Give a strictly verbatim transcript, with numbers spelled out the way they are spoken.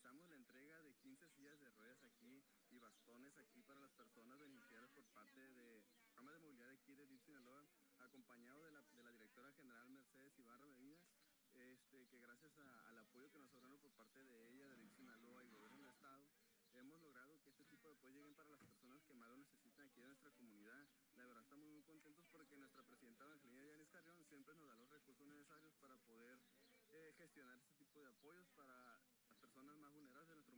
realizamos la entrega de quince sillas de ruedas aquí y bastones aquí para las personas beneficiarias por parte de programa de movilidad de aquí de D I F Sinaloa, acompañado de la, de la directora general Mercedes Ibarra Medina, este, que gracias a, al apoyo que nos otorgaron por parte de ella, de D I F Sinaloa y gobierno del estado, hemos logrado que este tipo de apoyo lleguen para las personas que más lo necesitan aquí de nuestra comunidad. La verdad estamos muy contentos porque nuestra presidenta Evangelina Yanis Carrión siempre nos da los recursos necesarios para poder eh, gestionar este tipo de apoyos para las personas más vulnerables de nuestro